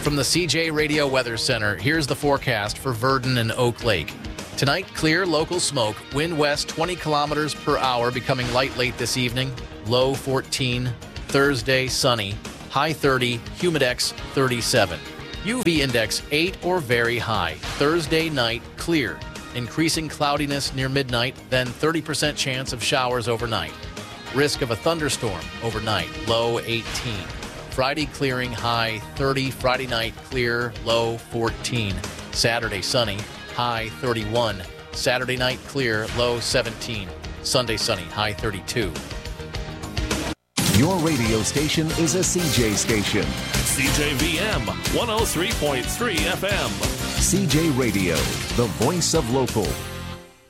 From the CJ Radio Weather Center, here's the forecast for Verdon and Oak Lake. Tonight, clear local smoke, wind west 20 kilometers per hour, becoming light late this evening, low 14. Thursday, sunny, high 30, humidex 37. UV index 8 or very high. Thursday night, clear. Increasing cloudiness near midnight, then 30% chance of showers overnight. Risk of a thunderstorm overnight, low 18. Friday clearing, high 30. Friday night clear, low 14. Saturday sunny, high 31. Saturday night clear, low 17. Sunday sunny, high 32. Your radio station is a CJ station. CJVM 103.3 FM. CJ Radio, the voice of local.